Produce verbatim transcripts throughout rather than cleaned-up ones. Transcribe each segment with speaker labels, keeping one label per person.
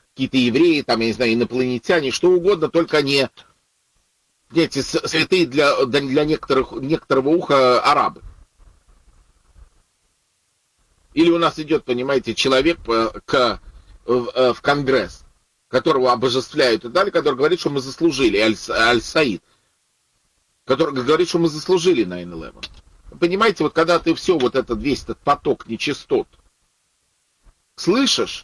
Speaker 1: какие-то евреи, там, я не знаю, инопланетяне, что угодно, только не эти святые для, для некоторых, некоторого уха арабы. Или у нас идет, понимаете, человек к, в, в Конгресс, которого обожествляют и далее, который говорит, что мы заслужили, Аль-Саид, который говорит, что мы заслужили найн элевен. Понимаете, вот когда ты все, вот этот весь этот поток нечистот слышишь,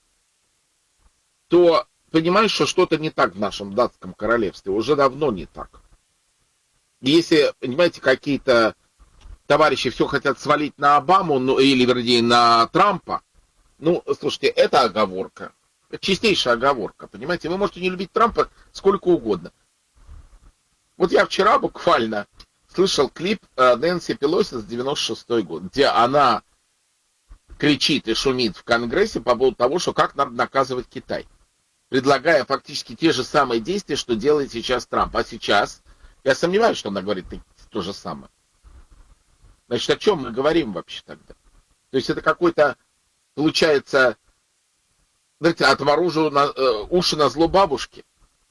Speaker 1: то понимаешь, что что-то не так в нашем датском королевстве, уже давно не так. Если, понимаете, какие-то товарищи все хотят свалить на Обаму, ну, или, вернее, на Трампа, ну, слушайте, это оговорка. Чистейшая оговорка, понимаете? Вы можете не любить Трампа сколько угодно. Вот я вчера буквально слышал клип Нэнси Пелоси с девяносто шестой год, где она кричит и шумит в Конгрессе по поводу того, что как надо наказывать Китай, предлагая фактически те же самые действия, что делает сейчас Трамп. А сейчас, я сомневаюсь, что она говорит то же самое. Значит, о чем мы говорим вообще тогда? То есть это какой-то, получается, знаете, отморожу на, э, уши на зло бабушки.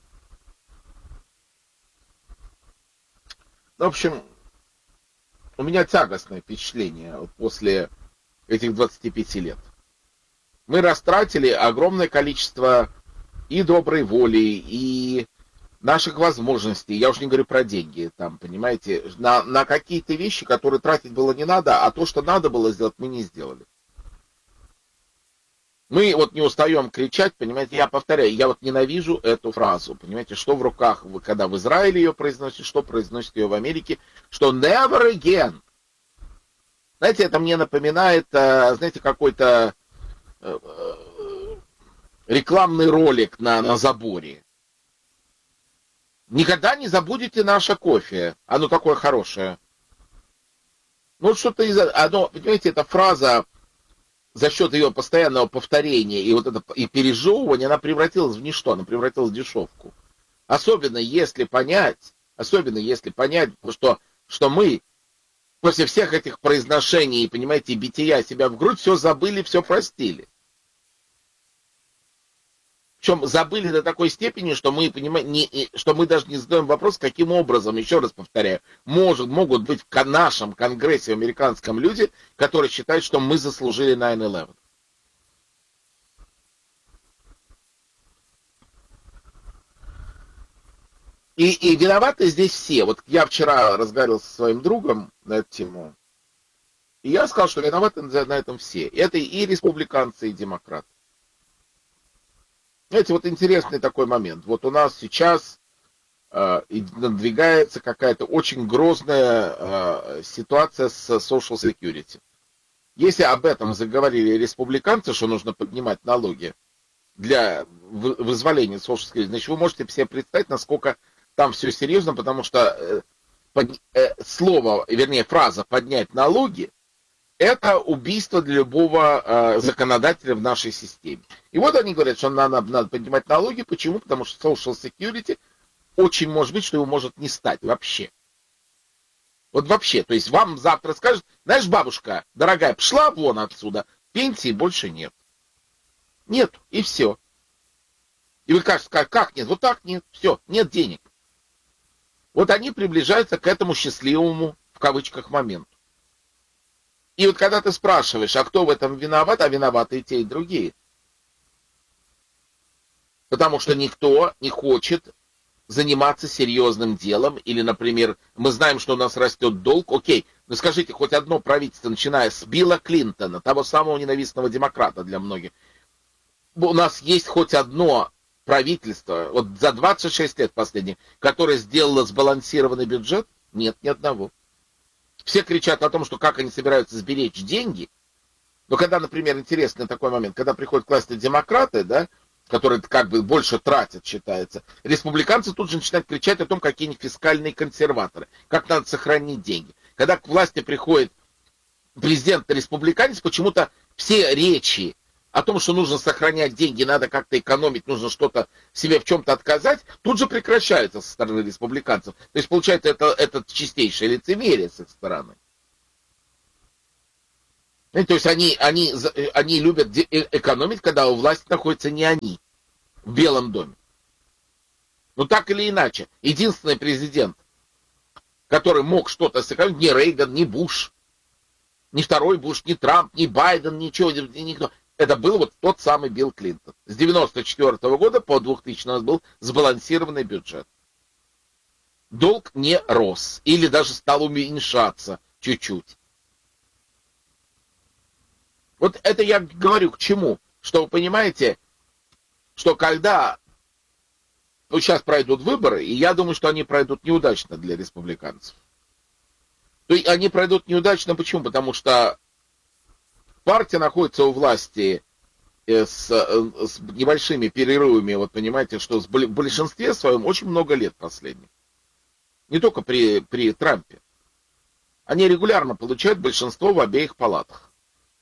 Speaker 1: В общем, у меня тягостное впечатление после этих двадцати пяти лет. Мы растратили огромное количество и доброй воли, и наших возможностей, я уж не говорю про деньги, там, понимаете, на, на какие-то вещи, которые тратить было не надо, а то, что надо было сделать, мы не сделали. Мы вот не устаем кричать, понимаете, я повторяю, я вот ненавижу эту фразу, понимаете, что в руках, вы, когда в Израиле ее произносите, что произносит ее в Америке, что never again. Знаете, это мне напоминает, знаете, какой-то рекламный ролик на, на заборе. Никогда не забудете наше кофе, оно такое хорошее. Ну, что-то из... Оно, понимаете, эта фраза за счет ее постоянного повторения и вот это и пережевывания, она превратилась в ничто, она превратилась в дешевку. Особенно если понять, особенно если понять, что, что мы после всех этих произношений, понимаете, бития себя в грудь, все забыли, все простили. Причем забыли до такой степени, что мы, понимаем, не, что мы даже не задаем вопрос, каким образом, еще раз повторяю, может, могут быть в нашем конгрессе, в американском люди, которые считают, что мы заслужили найн элевен. И, и виноваты здесь все. Вот я вчера разговаривал со своим другом на эту тему, и я сказал, что виноваты на этом все. Это и республиканцы, и демократы. Знаете, вот интересный такой момент. Вот у нас сейчас э, надвигается какая-то очень грозная э, ситуация с Social Security. Если об этом заговорили республиканцы, что нужно поднимать налоги для вызволения Social Security, значит, вы можете себе представить, насколько там все серьезно, потому что э, под, э, слово, вернее, фраза «поднять налоги» это убийство для любого э, законодателя в нашей системе. И вот они говорят, что надо, надо поднимать налоги. Почему? Потому что Social Security очень может быть, что его может не стать вообще. Вот вообще. То есть вам завтра скажут, знаешь, бабушка, дорогая, пошла вон отсюда, пенсии больше нет. Нет, и все. И вы скажете, как, как нет? Вот так нет, все, нет денег. Вот они приближаются к этому счастливому, в кавычках, моменту. И вот когда ты спрашиваешь, а кто в этом виноват, а виноваты и те, и другие. Потому что никто не хочет заниматься серьезным делом. Или, например, мы знаем, что у нас растет долг. Окей, ну скажите, хоть одно правительство, начиная с Билла Клинтона, того самого ненавистного демократа для многих. У нас есть хоть одно правительство, вот за двадцать шесть лет последних, которое сделало сбалансированный бюджет? Нет, ни одного. Все кричат о том, что как они собираются сберечь деньги. Но когда, например, интересный такой момент, когда приходят к власти демократы, да, которые как бы больше тратят, считается, республиканцы тут же начинают кричать о том, какие они фискальные консерваторы, как надо сохранить деньги. Когда к власти приходит президент-республиканец, почему-то все речи о том, что нужно сохранять деньги, надо как-то экономить, нужно что-то себе в чем-то отказать, тут же прекращается со стороны республиканцев. То есть, получается, это, это чистейшее лицемерие с их стороны. И, то есть, они, они, они любят экономить, когда у власти находятся не они, в Белом доме. Но так или иначе, единственный президент, который мог что-то сэкономить, не Рейган, не Буш, ни второй Буш, ни Трамп, ни Байден, ничего, никто. Это был вот тот самый Билл Клинтон. С девяносто четвёртого года по двухтысячный у нас был сбалансированный бюджет. Долг не рос, или даже стал уменьшаться чуть-чуть. Вот это я говорю к чему? Что вы понимаете, что когда вот сейчас пройдут выборы, и я думаю, что они пройдут неудачно для республиканцев. То есть они пройдут неудачно почему? Потому что партия находится у власти с, с небольшими перерывами, вот понимаете, что в большинстве своем очень много лет последних. Не только при, при Трампе. Они регулярно получают большинство в обеих палатах.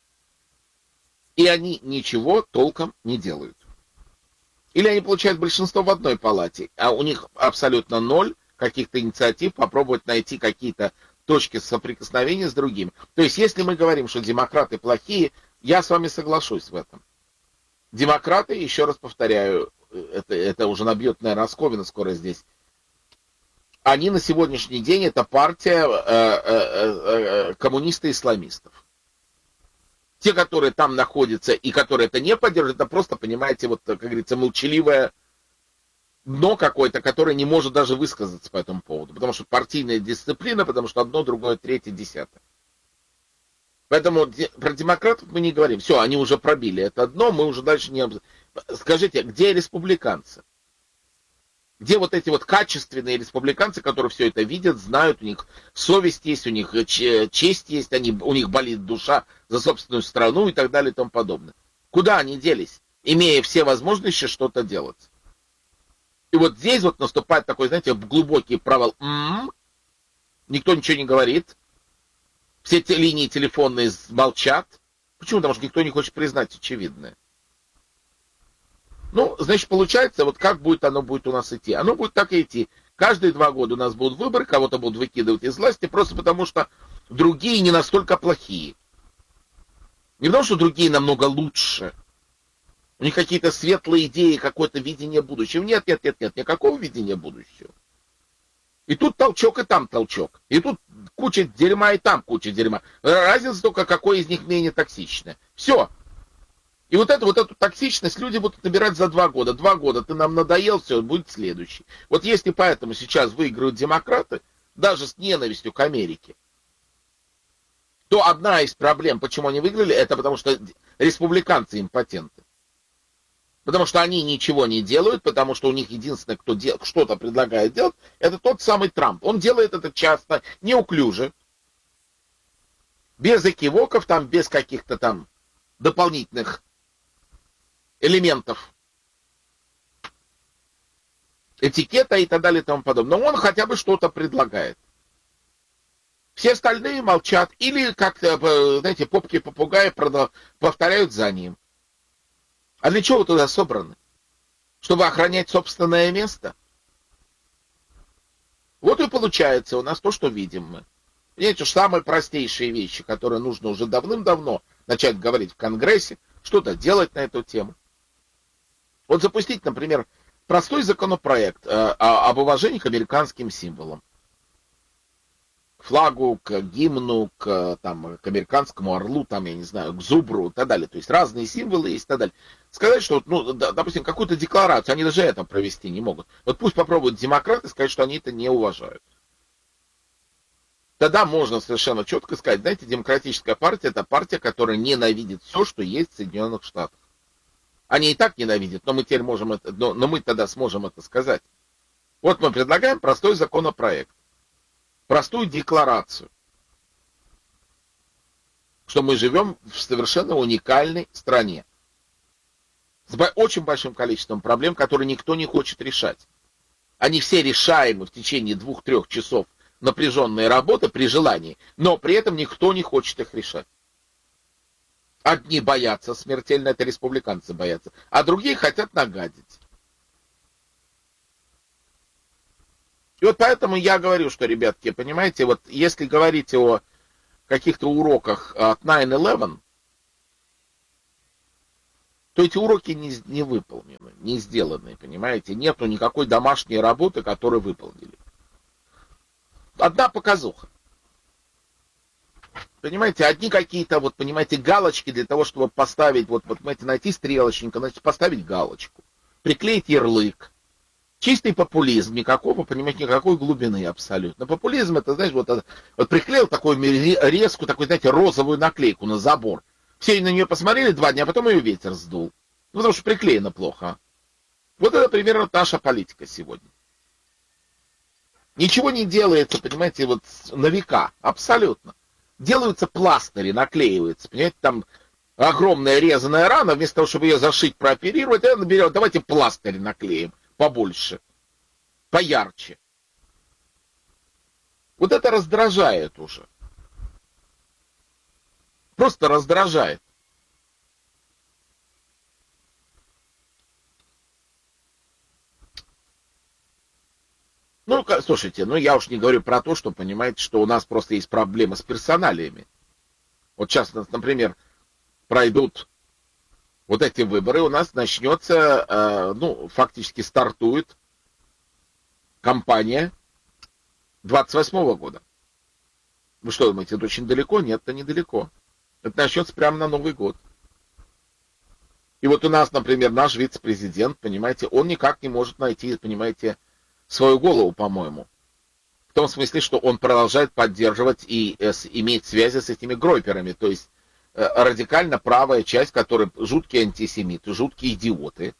Speaker 1: И они ничего толком не делают. Или они получают большинство в одной палате, а у них абсолютно ноль каких-то инициатив попробовать найти какие-то точки соприкосновения с другими. То есть, если мы говорим, что демократы плохие, я с вами соглашусь в этом. Демократы, еще раз повторяю, это, это уже набьет, наверное, Расковина скоро здесь, они на сегодняшний день это партия э, э, э, коммунистов-исламистов. Те, которые там находятся и которые это не поддерживают, это просто, понимаете, вот, как говорится, молчаливое дно какое-то, которое не может даже высказаться по этому поводу. Потому что партийная дисциплина, потому что одно, другое, третье, десятое. Поэтому про демократов мы не говорим. Все, они уже пробили это дно, мы уже дальше не... Скажите, где республиканцы? Где вот эти вот качественные республиканцы, которые все это видят, знают, у них совесть есть, у них честь есть, они, у них болит душа за собственную страну и так далее и тому подобное. Куда они делись, имея все возможности что-то делать? И вот здесь вот наступает такой, знаете, глубокий провал. М-м-м. Никто ничего не говорит. Все те линии телефонные молчат. Почему? Потому что никто не хочет признать очевидное. Ну, значит, получается, вот как будет оно будет у нас идти? Оно будет так и идти. Каждые два года у нас будут выборы, кого-то будут выкидывать из власти, просто потому что другие не настолько плохие. Не потому что другие намного лучше. У них какие-то светлые идеи, какое-то видение будущего. Нет, нет, нет, нет, никакого видения будущего. И тут толчок, и там толчок. И тут куча дерьма, и там куча дерьма. Разница только, какой из них менее токсичный. Все. И вот эту, вот эту токсичность люди будут набирать за два года. Два года ты нам надоел, все, будет следующий. Вот если поэтому сейчас выигрывают демократы, даже с ненавистью к Америке, то одна из проблем, почему они выиграли, это потому что республиканцы импотенты. Потому что они ничего не делают, потому что у них единственное, кто дел, что-то предлагает делать, это тот самый Трамп. Он делает это часто, неуклюже, без экивоков, там, без каких-то там дополнительных элементов этикета и так далее и тому подобное. Но он хотя бы что-то предлагает. Все остальные молчат или как-то, знаете, попки-попугаи повторяют за ним. А для чего вы туда собраны? Чтобы охранять собственное место? Вот и получается у нас то, что видим мы. Понимаете, что самые простейшие вещи, которые нужно уже давным-давно начать говорить в Конгрессе, что-то делать на эту тему. Вот запустить, например, простой законопроект э, об уважении к американским символам. К флагу, к гимну, к, там, к американскому орлу, там, я не знаю, к зубру и так далее. То есть разные символы есть и так далее. Сказать, что, ну, допустим, какую-то декларацию, они даже это провести не могут. Вот пусть попробуют демократы сказать, что они это не уважают. Тогда можно совершенно четко сказать, знаете, демократическая партия — это партия, которая ненавидит все, что есть в Соединенных Штатах. Они и так ненавидят, но мы теперь можем это, но, но мы тогда сможем это сказать. Вот мы предлагаем простой законопроект, простую декларацию, что мы живем в совершенно уникальной стране с очень большим количеством проблем, которые никто не хочет решать. Они все решаемы в течение двух-трех часов напряженной работы при желании, но при этом никто не хочет их решать. Одни боятся смертельно, это республиканцы боятся, а другие хотят нагадить. И вот поэтому я говорю, что, ребятки, понимаете, вот если говорить о каких-то уроках от найн элевен, то эти уроки не, не выполнены. не сделаны, понимаете? Нету никакой домашней работы, которую выполнили. Одна показуха. Понимаете, одни какие-то, вот, понимаете, галочки для того, чтобы поставить, вот, вот, понимаете, найти стрелочника, значит, поставить галочку, приклеить ярлык. Чистый популизм, никакого, понимаете, никакой глубины абсолютно. Популизм, это, знаешь, вот, вот приклеил такую резкую, такую, знаете, розовую наклейку на забор. Все на нее посмотрели два дня, а потом ее ветер сдул. Ну, потому что приклеено плохо. Вот это примерно наша политика сегодня. Ничего не делается, понимаете, вот на века, абсолютно. Делаются пластыри, наклеиваются, понимаете, там огромная резаная рана, вместо того, чтобы ее зашить, прооперировать, она берет, давайте пластырь наклеим побольше, поярче. Вот это раздражает уже. Просто раздражает. Ну, слушайте, ну я уж не говорю про то, что, понимаете, что у нас просто есть проблемы с персоналиями. Вот сейчас, например, пройдут вот эти выборы, у нас начнется, э, ну, фактически стартует кампания двадцать восьмого года. Вы что думаете, это очень далеко? Нет, это недалеко. Это начнется прямо на Новый год. И вот у нас, например, наш вице-президент, понимаете, он никак не может найти, понимаете, свою голову, по-моему. В том смысле, что он продолжает поддерживать и э, иметь связи с этими гройперами, то есть э, радикально правая часть, которые жуткие антисемиты, жуткие идиоты.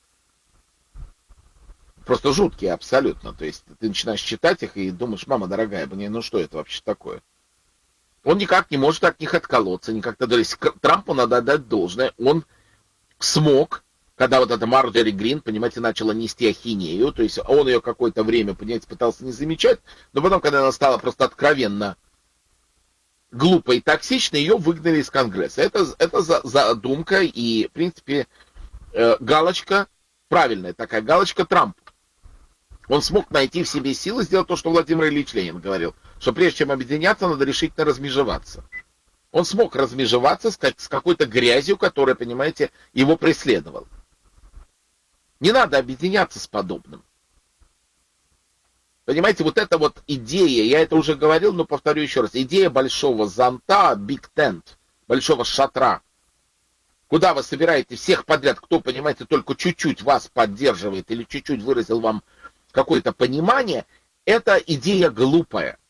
Speaker 1: Просто жуткие абсолютно. То есть ты начинаешь читать их и думаешь, мама дорогая, мне, ну что это вообще такое? Он никак не может от них отколоться, никак-то. То есть Трампу надо отдать должное. Он смог, когда вот эта Марджори Грин, понимаете, начала нести ахинею, то есть он ее какое-то время, понимаете, пытался не замечать, но потом, когда она стала просто откровенно глупой и токсичной, ее выгнали из Конгресса. Это, это задумка и, в принципе, галочка, правильная такая галочка Трампа. Он смог найти в себе силы сделать то, что Владимир Ильич Ленин говорил, что прежде чем объединяться, надо решительно размежеваться. Он смог размежеваться с, с какой-то грязью, которая, понимаете, его преследовала. Не надо объединяться с подобным. Понимаете, вот эта вот идея, я это уже говорил, но повторю еще раз, идея большого зонта, big tent, большого шатра, куда вы собираете всех подряд, кто, понимаете, только чуть-чуть вас поддерживает или чуть-чуть выразил вам какое-то понимание, это идея глупая.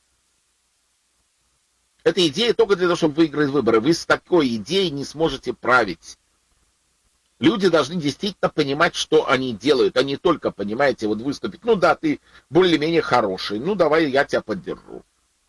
Speaker 1: Это идея только для того, чтобы выиграть выборы. Вы с такой идеей не сможете править. Люди должны действительно понимать, что они делают, а не только, понимаете, вот выступить. Ну да, ты более-менее хороший, ну давай я тебя поддержу.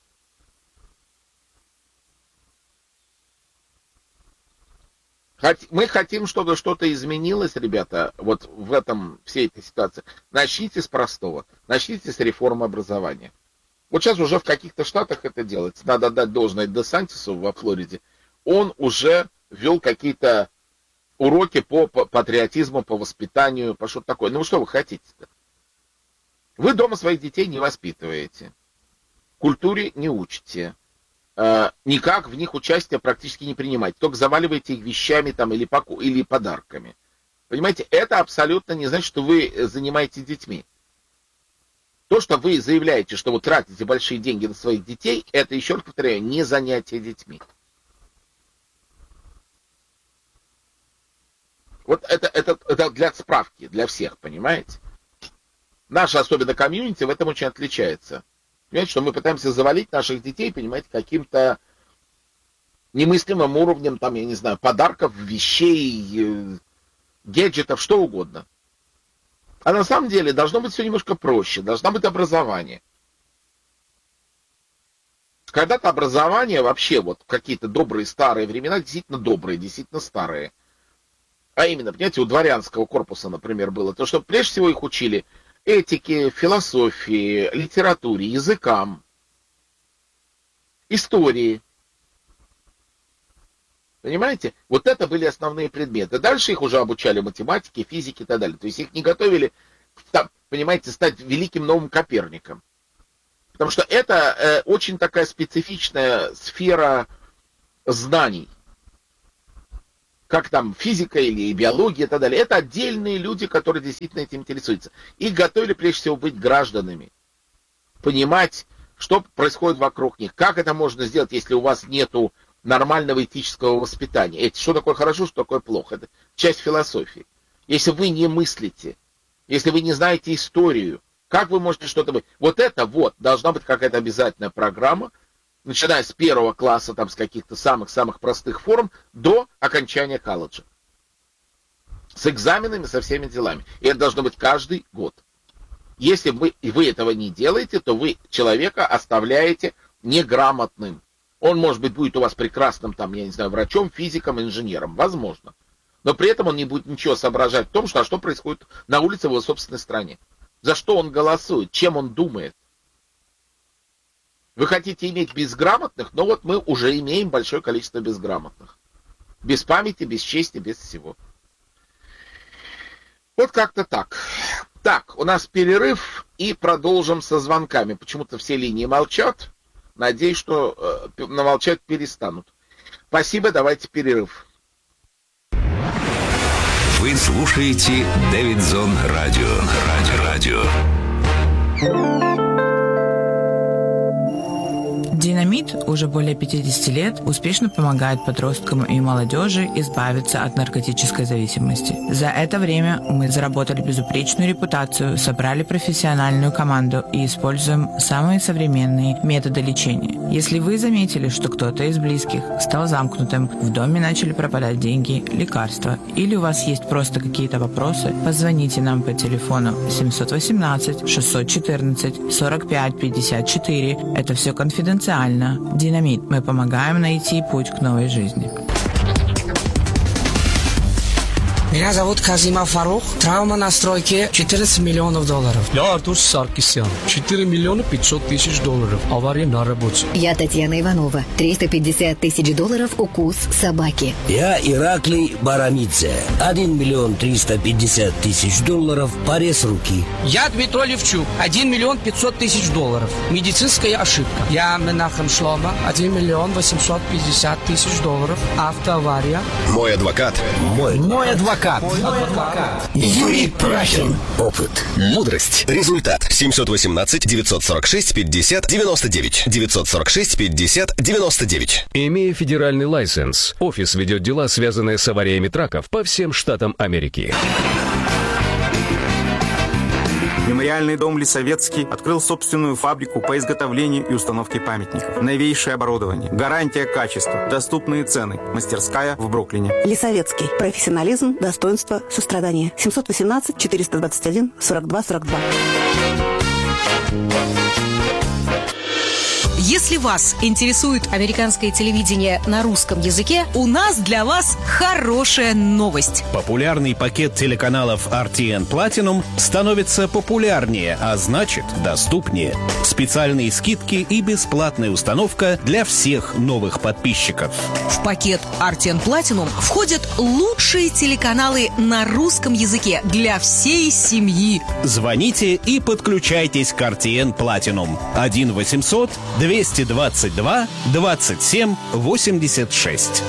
Speaker 1: Мы хотим, чтобы что-то изменилось, ребята, вот в этом, всей этой ситуации. Начните с простого. Начните с реформы образования. Вот сейчас уже в каких-то штатах это делается. Надо отдать должное Десантису во Флориде. Он уже ввел какие-то уроки по патриотизму, по воспитанию, по что-то такое. Ну что вы хотите-то? Вы дома своих детей не воспитываете. Культуре не учите. Э, никак в них участие практически не принимаете. Только заваливаете их вещами там, или, поку- или подарками. Понимаете, это абсолютно не значит, что вы занимаетесь детьми. То, что вы заявляете, что вы тратите большие деньги на своих детей, это, еще раз повторяю, не занятие детьми. Вот это, это, это для справки, для всех, понимаете? Наша, особенно комьюнити, в этом очень отличается. Понимаете, что мы пытаемся завалить наших детей, понимаете, каким-то немыслимым уровнем, там, я не знаю, подарков, вещей, гаджетов, что угодно. А на самом деле должно быть все немножко проще, должно быть образование. Когда-то образование вообще, вот в какие-то добрые старые времена, действительно добрые, действительно старые. А именно, понимаете, у дворянского корпуса, например, было то, что прежде всего их учили этике, философии, литературе, языкам, истории. Понимаете? Вот это были основные предметы. Дальше их уже обучали математике, физике и так далее. То есть их не готовили, понимаете, стать великим новым Коперником. Потому что это э, очень такая специфичная сфера знаний. как там физика или биология и так далее. Это отдельные люди, которые действительно этим интересуются. Их готовили прежде всего быть гражданами. Понимать, что происходит вокруг них. Как это можно сделать, если у вас нету нормального этического воспитания? Это что такое хорошо, что такое плохо? Это часть философии. Если вы не мыслите, если вы не знаете историю, как вы можете что-то быть? Вот это вот, должна быть какая-то обязательная программа, начиная с первого класса, там, с каких-то самых-самых простых форм, до окончания колледжа. С экзаменами, со всеми делами. И это должно быть каждый год. Если вы, вы этого не делаете, то вы человека оставляете неграмотным. Он, может быть, будет у вас прекрасным, там, я не знаю, врачом, физиком, инженером. Возможно. Но при этом он не будет ничего соображать в том, что, а что происходит на улице в его собственной стране. За что он голосует, чем он думает. Вы хотите иметь безграмотных, но вот мы уже имеем большое количество безграмотных. Без памяти, без чести, без всего. Вот как-то так. Так, у нас перерыв и продолжим со звонками. Почему-то все линии молчат. Надеюсь, что э, молчать перестанут. Спасибо, давайте перерыв.
Speaker 2: Вы слушаете Дэвидсон Радио. Радио. Радио.
Speaker 3: Динамит уже более пятьдесят лет успешно помогает подросткам и молодежи избавиться от наркотической зависимости. За это время мы заработали безупречную репутацию, собрали профессиональную команду и используем самые современные методы лечения. Если вы заметили, что кто-то из близких стал замкнутым, в доме начали пропадать деньги, лекарства, или у вас есть просто какие-то вопросы, позвоните нам по телефону семь один восемь шесть один четыре сорок пять пятьдесят четыре. Это все конфиденциально. Динамит. Мы помогаем найти путь к новой жизни.
Speaker 4: Меня зовут Казима Фарух. Травма на стройке четырнадцать миллионов долларов.
Speaker 5: Я Артур Саркисян. четыре миллиона пятьсот тысяч долларов. Авария на работе.
Speaker 6: Я Татьяна Иванова. триста пятьдесят тысяч долларов укус собаки.
Speaker 7: Я Ираклий Барамидзе. один миллион триста пятьдесят тысяч долларов. Порез руки.
Speaker 4: Я Дмитрий Левчук. один миллион пятьсот тысяч долларов. Медицинская ошибка. Я Менахем Шлома. один миллион восемьсот пятьдесят тысяч долларов. Автоавария.
Speaker 2: Мой адвокат.
Speaker 7: Мой.
Speaker 4: Мой адвокат.
Speaker 7: Юрий Прахин. Опыт.
Speaker 2: Мудрость. Результат. семь один восемь девять сорок шесть пятьдесят девяносто девять. девять сорок шесть пятьдесят девяносто девять.
Speaker 8: Имея федеральный лайсенс, офис ведет дела, связанные с авариями траков по всем штатам Америки.
Speaker 9: Мемориальный дом Лисовецкий открыл собственную фабрику по изготовлению и установке памятников. Новейшее оборудование, гарантия качества, доступные цены. Мастерская в Бруклине.
Speaker 10: Лисовецкий. Профессионализм, достоинство, сострадание. семь один восемь четыреста двадцать один сорок два сорок два.
Speaker 11: Если вас интересует американское телевидение на русском языке, у нас для вас хорошая новость.
Speaker 12: Популярный пакет телеканалов ар ти эн Platinum становится популярнее, а значит доступнее. Специальные скидки и бесплатная установка для всех новых подписчиков.
Speaker 11: В пакет ар ти эн Platinum входят лучшие телеканалы на русском языке для всей семьи.
Speaker 12: Звоните и подключайтесь к ар ти эн Platinum. один восемьсот двести двадцать два двадцать семь восемьдесят шесть.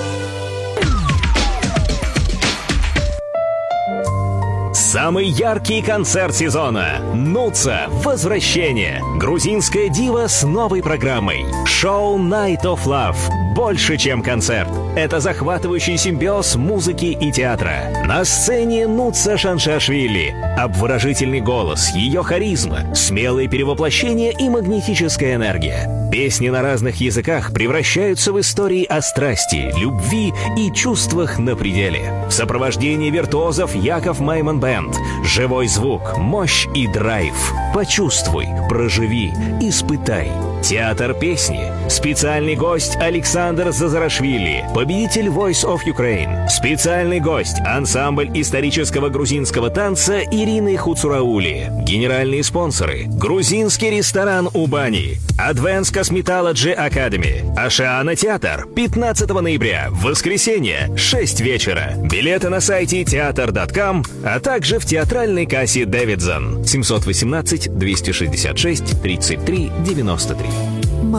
Speaker 13: Самый яркий концерт сезона. Нуца. Возвращение. Грузинская дива с новой программой. Шоу Night of Love. Больше, чем концерт. Это захватывающий симбиоз музыки и театра. На сцене Нуца Шаншашвили. Обворожительный голос, ее харизма, смелые перевоплощения и магнетическая энергия. Песни на разных языках превращаются в истории о страсти, любви и чувствах на пределе. В сопровождении виртуозов Яков Майман Бэнд. Живой звук, мощь и драйв. Почувствуй, проживи, испытай. Театр песни. Специальный гость Александр Зазарашвили, победитель Voice of Ukraine. Специальный гость ансамбль исторического грузинского танца Ирины Хуцураули. Генеральные спонсоры: грузинский ресторан Убани, Advanced Cosmetology Academy, Ашиана Театр. пятнадцатого ноября, воскресенье, шесть вечера. Билеты на сайте театр точка ком, а также в театральной кассе Дэвидсон. семь один восемь двести шестьдесят шесть тридцать три девяносто три.